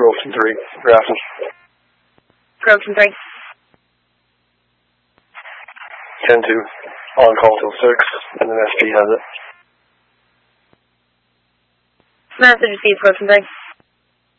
Groveton 3, Grafton. Groveton 3. 10-2, on call till 6, and then SP has it. Message received, Groveton 3.